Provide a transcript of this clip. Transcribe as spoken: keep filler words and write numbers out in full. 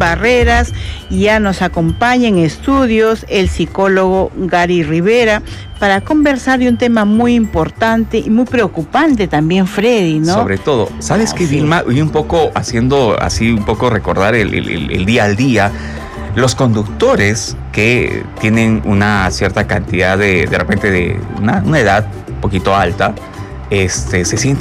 barreras. Ya nos acompaña en estudios el psicólogo Gary Rivera para conversar de un tema muy importante y muy preocupante también, Freddy, ¿no? Sobre todo, ¿sabes qué, Vilma? Y un poco haciendo así, un poco recordar el, el, el día al día. Los conductores que tienen una cierta cantidad de, de repente, de una, una edad un poquito alta, este, se sienten